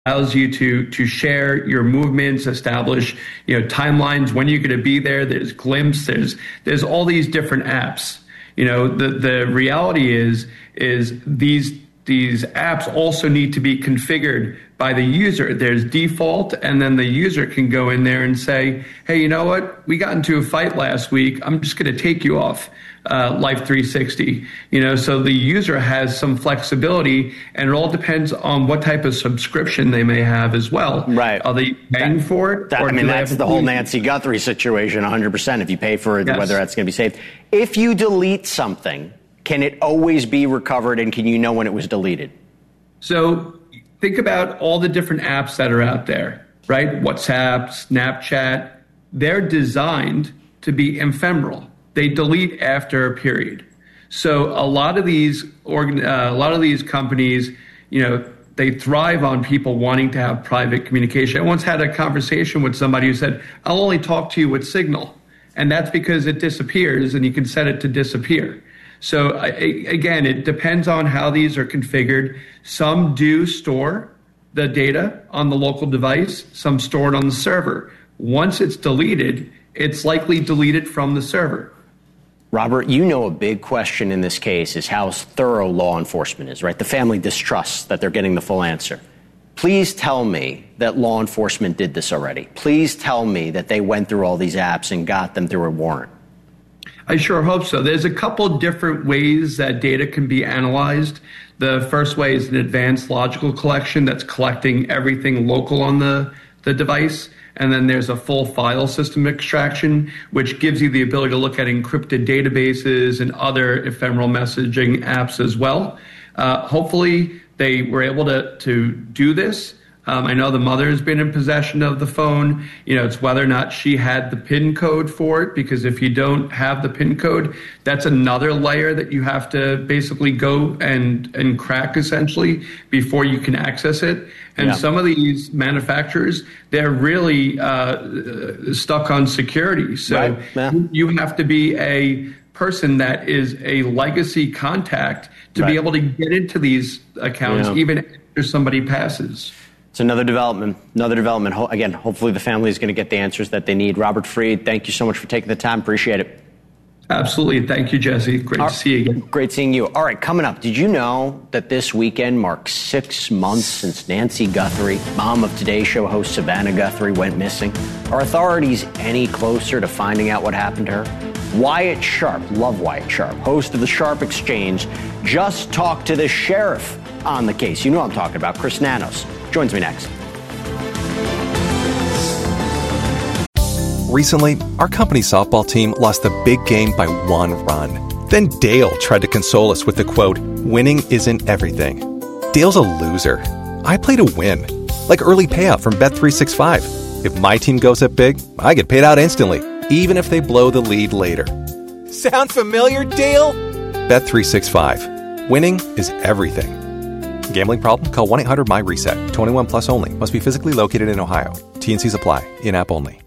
allows you to share your movements, establish timelines when you're going to be there. There's Glimpse. There's all these different apps. The reality is these apps also need to be configured by the user. There's default, and then the user can go in there and say, hey, you know what? We got into a fight last week. I'm just going to take you off Life 360. So the user has some flexibility, and it all depends on what type of subscription they may have as well. Right. Are they paying for it? That's the whole Nancy Guthrie situation, 100%. If you pay for it, yes. Whether that's going to be saved. If you delete something, can it always be recovered, and can you know when it was deleted? So think about all the different apps that are out there, right? WhatsApp, Snapchat. They're designed to be ephemeral. They delete after a period. So a lot of these companies, they thrive on people wanting to have private communication. I once had a conversation with somebody who said, I'll only talk to you with Signal. And that's because it disappears, and you can set it to disappear. So again, it depends on how these are configured. Some do store the data on the local device. Some store it on the server. Once it's deleted, it's likely deleted from the server. Robert, a big question in this case is how thorough law enforcement is, right? The family distrusts that they're getting the full answer. Please tell me that law enforcement did this already. Please tell me that they went through all these apps and got them through a warrant. I sure hope so. There's a couple different ways that data can be analyzed. The first way is an advanced logical collection that's collecting everything local on the device. And then there's a full file system extraction, which gives you the ability to look at encrypted databases and other ephemeral messaging apps as well. Hopefully, they were able to do this. I know the mother has been in possession of the phone. It's whether or not she had the PIN code for it, because if you don't have the PIN code, that's another layer that you have to basically go and crack, essentially, before you can access it. And some of these manufacturers, they're really stuck on security. So you have to be a person that is a legacy contact to be able to get into these accounts, even after somebody passes. It's another development. Again, hopefully the family is going to get the answers that they need. Robert Freed, thank you so much for taking the time. Appreciate it. Absolutely. Thank you, Jesse. Great to see you again. Great seeing you. All right, coming up, did you know that this weekend marks 6 months since Nancy Guthrie, mom of Today Show host Savannah Guthrie, went missing? Are authorities any closer to finding out what happened to her? Wyatt Sharp, love Wyatt Sharp, host of the Sharp Exchange, just talked to the sheriff on the case. You know what I'm talking about, Chris Nanos. Joins me next. Recently, our company softball team lost the big game by 1 run. Then Dale tried to console us with the quote, "Winning isn't everything." Dale's a loser. I play to win, like early payout from Bet365. If my team goes up big, I get paid out instantly, even if they blow the lead later. Sound familiar, Dale? Bet365. Winning is everything. Gambling problem? Call 1-800-MY-RESET. 21 plus only. Must be physically located in Ohio. T&Cs apply. In-app only.